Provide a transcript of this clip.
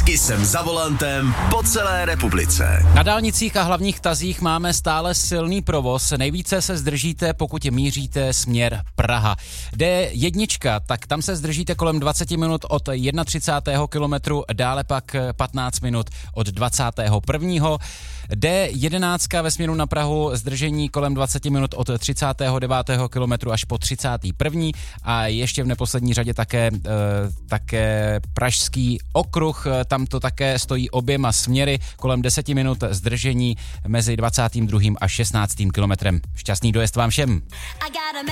Fotky jsem za volantem po celé republice. Na dálnicích a hlavních tazích máme stále silný provoz. Nejvíce se zdržíte, pokud míříte směr Praha. D1, tak tam se zdržíte kolem 20 minut od 31. kilometru, dále pak 15 minut od 21. D11 ve směru na Prahu zdržení kolem 20 minut od 39. kilometru až po 31. A ještě v neposlední řadě také Pražský okruh, tam to také stojí oběma směry, kolem 10 minut zdržení mezi 22. a 16. kilometrem. Šťastný dojezd vám všem.